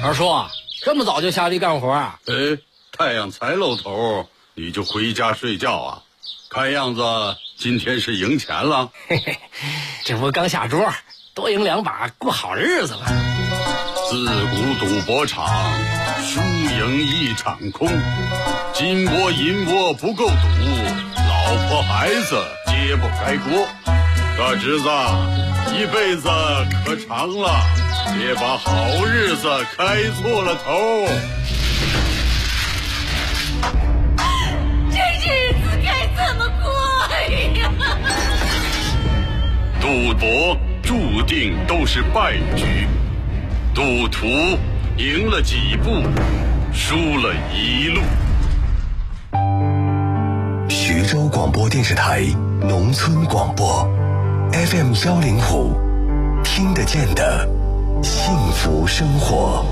二叔，这么早就下地干活啊？ 太阳才露头，你就回家睡觉啊？看样子今天是赢钱了。 嘿嘿，这不刚下桌，多赢2把，过好日子了。 自古赌博场，输赢一场空。金窝银窝不够赌，老婆孩子揭不开锅。大侄子，一辈子可长了，别把好日子开错了头。 这日子该怎么过呀？ 赌博注定都是败局，赌徒赢了几步，输了一路。 徐州广播电视台农村广播 FM105，听得见的幸福生活。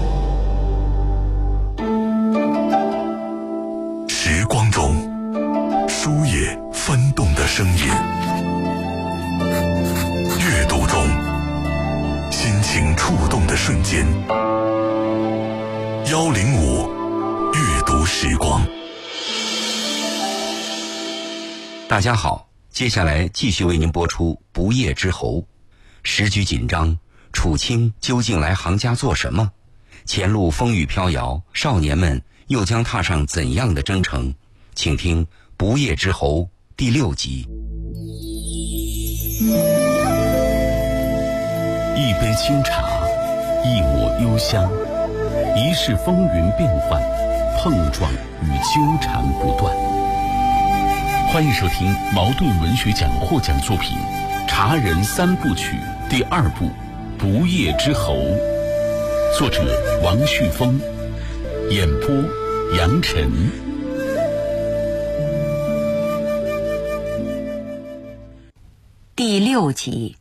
时光中书页翻动的声音，阅读中心情触动的瞬间。105阅读时光。 大家好，接下来继续为您播出《不夜之侯》。时局紧张，楚清究竟来杭家做什么？前路风雨飘摇，少年们又将踏上怎样的征程？请听《不夜之侯》第6集。 一杯清茶，一抹幽香，一世风云变幻，碰撞与纠缠不断。欢迎收听茅盾文学奖获奖作品《茶人3部曲》第2部《不夜之侯》，作者王旭峰，演播杨晨。 第6集。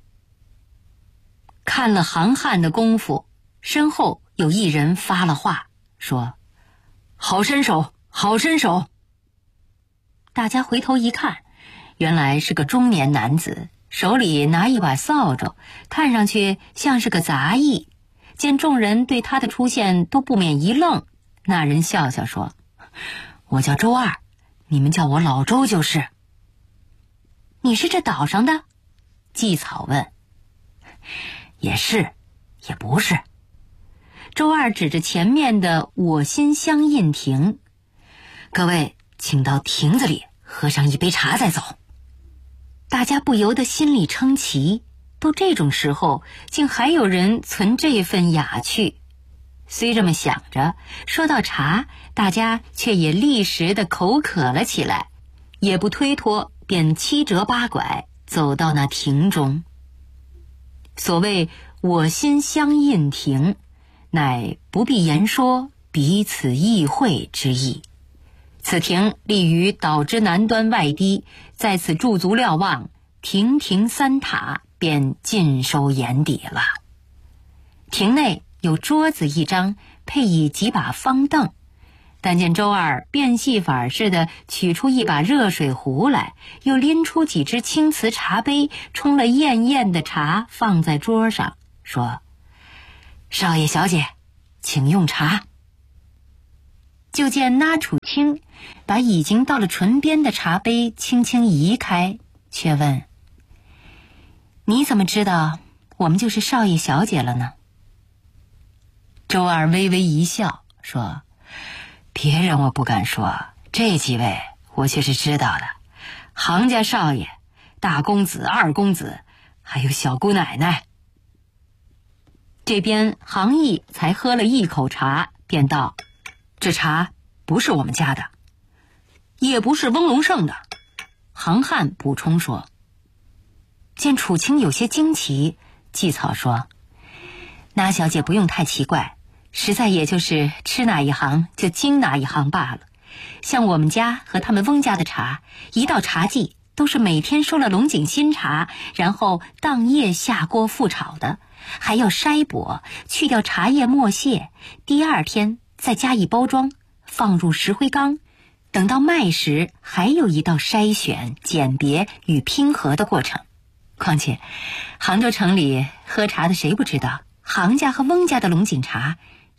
看了杭汉的功夫，身后有一人发了话，说：“好身手，好身手。”大家回头一看，原来是个中年男子，手里拿一把扫帚，看上去像是个杂役。见众人对他的出现都不免一愣，那人笑笑说：“我叫周二，你们叫我老周就是。”“你是这岛上的？”季草问。“也是，也不是。”周二指着前面的我心相印亭：“各位请到亭子里喝上一杯茶再走。”大家不由得心里称奇，都这种时候竟还有人存这份雅趣。虽这么想着，说到茶，大家却也立时的口渴了起来，也不推脱，便7折8拐走到那亭中。所谓我心相印亭，乃不必言说，彼此意会之意。此亭立于岛之南端外堤，在此驻足瞭望，亭亭3塔便尽收眼底了。亭内有桌子1张，配以几把方凳。但见周二变戏法似的取出一把热水壶来，又拎出几只青瓷茶杯，冲了艳艳的茶放在桌上，说：“少爷小姐，请用茶。”就见那楚清把已经到了唇边的茶杯轻轻移开，却问：“你怎么知道我们就是少爷小姐了呢？”周二微微一笑，说：“别人我不敢说，这几位我却是知道的。杭家少爷、大公子、二公子，还有小姑奶奶。”这边杭义才喝了一口茶，便道：“这茶不是我们家的，也不是翁龙胜的。”杭汉补充说。见楚清有些惊奇，季草说：“那小姐不用太奇怪，实在也就是吃哪一行就精哪一行罢了。像我们家和他们翁家的茶，一到茶季都是每天收了龙井新茶，然后当夜下锅复炒的，还要筛剥，去掉茶叶末屑，第2天再加以包装，放入石灰缸，等到卖时还有一道筛选、鉴别与拼合的过程。况且杭州城里喝茶的谁不知道，杭家和翁家的龙井茶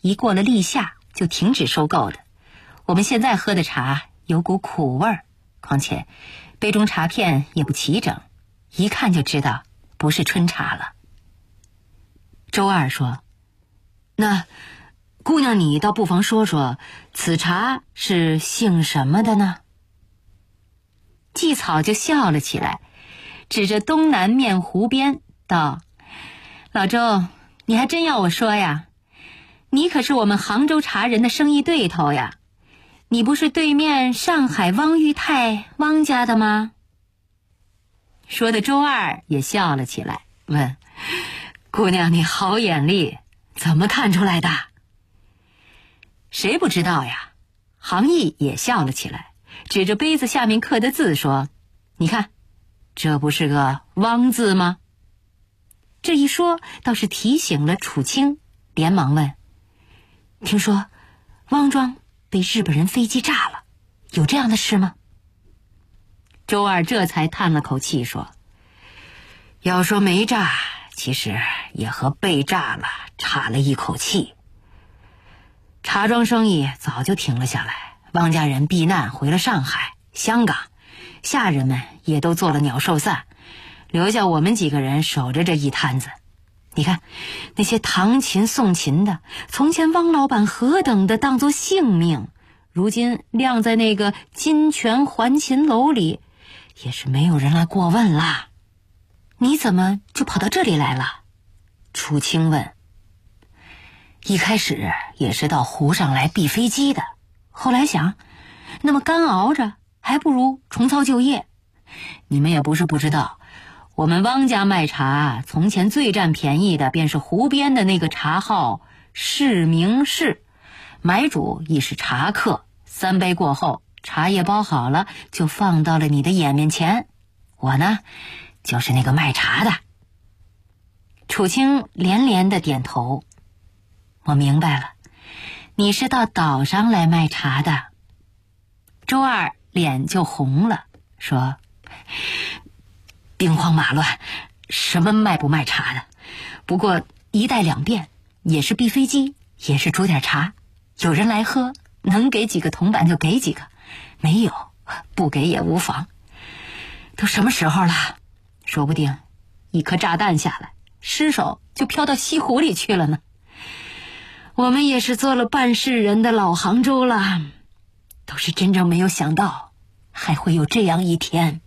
一过了立夏就停止收购的。我们现在喝的茶有股苦味儿，况且杯中茶片也不齐整，一看就知道不是春茶了。周二说：那姑娘你倒不妨说说，此茶是姓什么的呢？季草就笑了起来，指着东南面湖边道：老周，你还真要我说呀？你可是我们杭州茶人的生意对头呀，你不是对面上海汪裕泰汪家的吗？说的周二也笑了起来，问：姑娘你好眼力，怎么看出来的？谁不知道呀？杭义也笑了起来，指着杯子下面刻的字说：你看，这不是个汪字吗？这一说倒是提醒了楚清，连忙问：听说汪庄被日本人飞机炸了，有这样的事吗？周二这才叹了口气说：要说没炸，其实也和被炸了差了一口气。茶庄生意早就停了下来，汪家人避难回了上海、香港，下人们也都做了鸟兽散，留下我们几个人守着这一摊子。你看那些唐琴宋琴的，从前汪老板何等的当作性命，如今晾在那个金泉环琴楼里，也是没有人来过问啦。你怎么就跑到这里来了？楚清问。一开始也是到湖上来避飞机的，后来想，那么干熬着，还不如重操旧业。你们也不是不知道，我们汪家卖茶，从前最占便宜的便是湖边的那个茶号市明市，买主亦是茶客，3杯过后，茶叶包好了，就放到了你的眼面前。我呢，就是那个卖茶的。楚清连连的点头。我明白了，你是到岛上来卖茶的。周二脸就红了，说：兵荒马乱，什么卖不卖茶的，不过一带两便，也是避飞机，也是煮点茶，有人来喝，能给几个铜板就给几个，没有不给也无妨。都什么时候了，说不定一颗炸弹下来，尸首就飘到西湖里去了呢。我们也是做了半世人的老杭州了，都是真正没有想到还会有这样一天。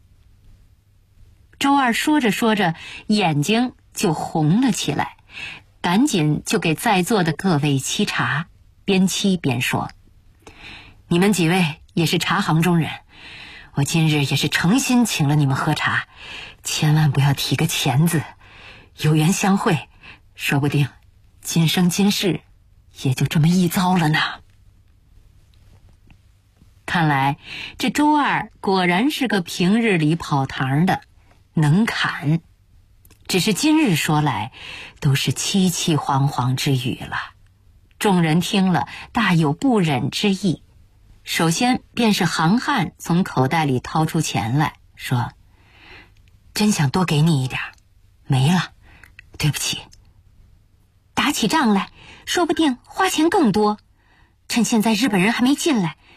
周二说着说着，眼睛就红了起来，赶紧就给在座的各位沏茶，边沏边说：你们几位也是茶行中人，我今日也是诚心请了你们喝茶，千万不要提个钱字，有缘相会，说不定今生今世也就这么一遭了呢。看来这周二果然是个平日里跑堂的，能侃。只是今日说来都是凄凄惶惶之语了，众人听了大有不忍之意。首先便是杭汉从口袋里掏出钱来，说：真想多给你一点，没了，对不起。打起仗来，说不定花钱更多。趁现在日本人还没进来，